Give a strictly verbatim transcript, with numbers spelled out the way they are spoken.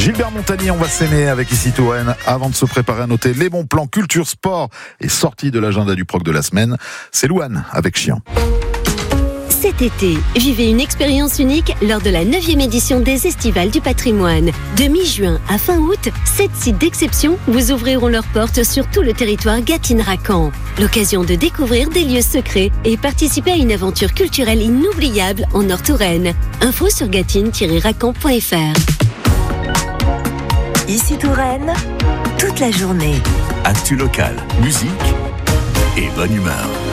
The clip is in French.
Gilbert Montagnier, on va s'aimer avec Ici Touraine avant de se préparer à noter les bons plans culture, sport et sorties de l'agenda du proc de la semaine. C'est Louane avec Chien. Cet été, vivez une expérience unique lors de la neuvième édition des Estivales du patrimoine. De mi-juin à fin août, sept sites d'exception vous ouvriront leurs portes sur tout le territoire Gâtine-Racan. L'occasion de découvrir des lieux secrets et participer à une aventure culturelle inoubliable en Nord-Touraine. Info sur gâtine tiret racan point f r. Ici Touraine, toute la journée. Actu local, musique et bonne humeur.